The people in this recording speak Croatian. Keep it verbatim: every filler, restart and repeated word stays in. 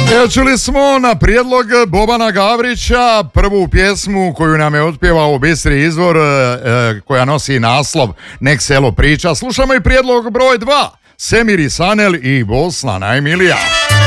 E, čuli smo na prijedlog Bobana Gavrića prvu pjesmu koju nam je otpjevao Bistri izvor, e, koja nosi naslov Nek selo priča. Slušamo i prijedlog broj dva, Semir i Sanel i Bosna najmilija.